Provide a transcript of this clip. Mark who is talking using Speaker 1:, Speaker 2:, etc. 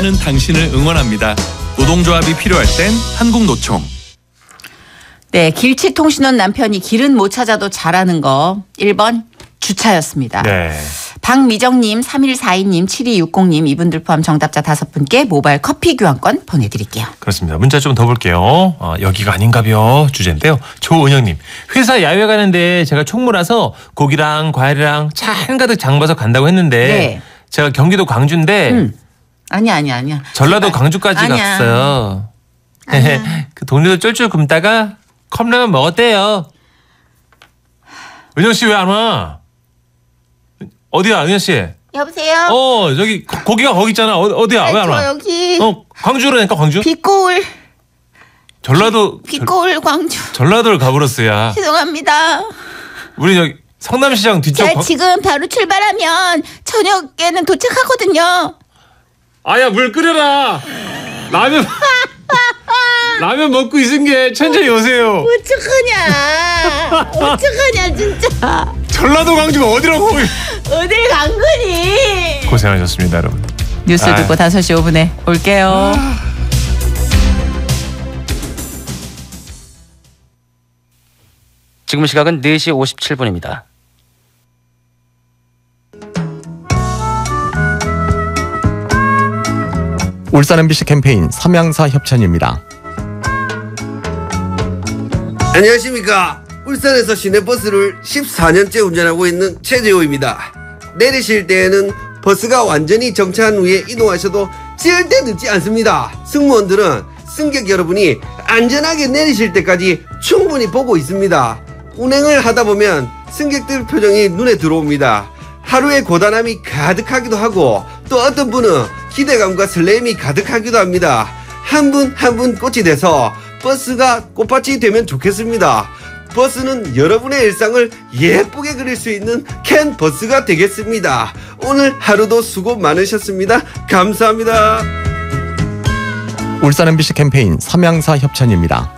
Speaker 1: 일하는 당신을 응원합니다. 노동조합이 필요할 땐 한국노총.
Speaker 2: 네, 길치통신원 남편이 길은 못 찾아도 잘하는 거 1번 주차였습니다.
Speaker 3: 네.
Speaker 2: 박미정님, 3142님, 7260님 이분들 포함 정답자 5분께 모바일 커피 교환권 보내드릴게요.
Speaker 3: 그렇습니다. 문자 좀 더 볼게요. 여기가 아닌가벼 주제인데요. 조은영님, 회사 야외 가는데 제가 총무라서 고기랑 과일이랑 차 한가득 장봐서 간다고 했는데
Speaker 2: 네.
Speaker 3: 제가 경기도 광주인데
Speaker 2: 아니야.
Speaker 3: 전라도
Speaker 2: 제발.
Speaker 3: 광주까지
Speaker 2: 아니야.
Speaker 3: 갔어요. 그 동네도 쫄쫄 굶다가 컵라면 먹었대요. 은영 씨 왜 안 와? 어디야, 은영 씨?
Speaker 2: 여보세요?
Speaker 3: 저기 고기가 거기 있잖아. 어디야? 왜 안 와?
Speaker 2: 저 여기
Speaker 3: 광주라니까 광주.
Speaker 2: 빛고울
Speaker 3: 전라도
Speaker 2: 광주.
Speaker 3: 전라도를 가버렸어야.
Speaker 2: 죄송합니다.
Speaker 3: 우리 여기 성남시장 뒤쪽.
Speaker 2: 제가 지금 바로 출발하면 저녁에는 도착하거든요.
Speaker 3: 아야, 물 끓여라. 라면 먹고 있은 게 천천히 오세요.
Speaker 2: 어떡하냐 진짜.
Speaker 3: 전라도 광주가 어디라고?
Speaker 2: 어딜 간 거니?
Speaker 3: 고생하셨습니다, 여러분.
Speaker 2: 뉴스 듣고 5시 5분에 올게요.
Speaker 4: 지금 시각은 4시 57분입니다.
Speaker 5: 울산 MBC 캠페인 삼양사 협찬입니다.
Speaker 6: 안녕하십니까. 울산에서 시내버스를 14년째 운전하고 있는 최재호입니다. 내리실 때에는 버스가 완전히 정차한 후에 이동하셔도 절대 늦지 않습니다. 승무원들은 승객 여러분이 안전하게 내리실 때까지 충분히 보고 있습니다. 운행을 하다 보면 승객들 표정이 눈에 들어옵니다. 하루의 고단함이 가득하기도 하고 또 어떤 분은 기대감과 설렘이 가득하기도 합니다. 한 분 한 분 꽃이 돼서 버스가 꽃밭이 되면 좋겠습니다. 버스는 여러분의 일상을 예쁘게 그릴 수 있는 캔 버스가 되겠습니다. 오늘 하루도 수고 많으셨습니다. 감사합니다.
Speaker 5: 울산 MBC 캠페인 삼양사 협찬입니다.